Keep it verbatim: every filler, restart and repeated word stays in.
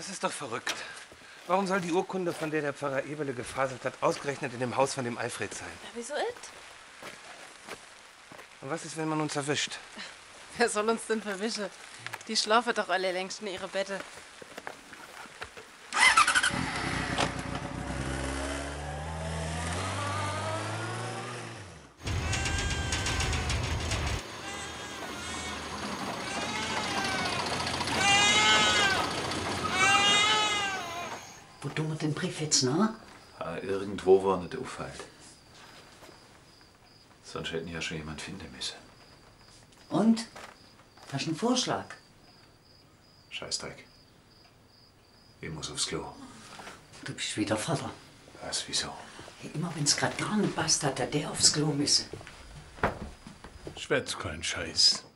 Das ist doch verrückt. Warum soll die Urkunde, von der der Pfarrer Eberle gefaselt hat, ausgerechnet in dem Haus von dem Alfred sein? Ja, wieso it? Und was ist, wenn man uns erwischt? Wer soll uns denn verwischen? Die schlafen doch alle längst in ihre Bette. Wo tun wir den Brief jetzt nach? Ah, irgendwo, wo er nicht auffällt. Sonst hätten ja schon jemand finden müssen. Und? Hast du einen Vorschlag? Scheißdreck. Ich muss aufs Klo. Du bist wieder Vater. Was, wieso? Ja, immer wenn es gerade gar nicht passt, hat er der aufs Klo müssen. Schwätz kein Scheiß.